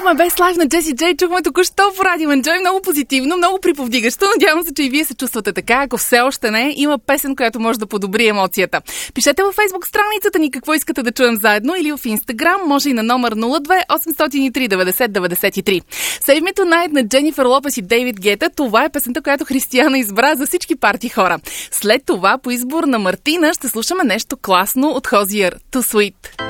My Best Life на Джеси Джей чухме току-що по Радио Enjoy. Много позитивно, много приповдигащо. Надявам се, че и вие се чувствате така. Ако все още не, има песен, която може да подобри емоцията. Пишете във Facebook страницата ни какво искате да чуем заедно или в Instagram, може и на номер 02 803 90 93. Save Me Tonight на Дженифър Лопес и Дейвид Гета. Това е песента, която Християна избра за всички парти хора. След това, по избор на Мартина, ще слушаме нещо класно от Хозиер. Too Sweet.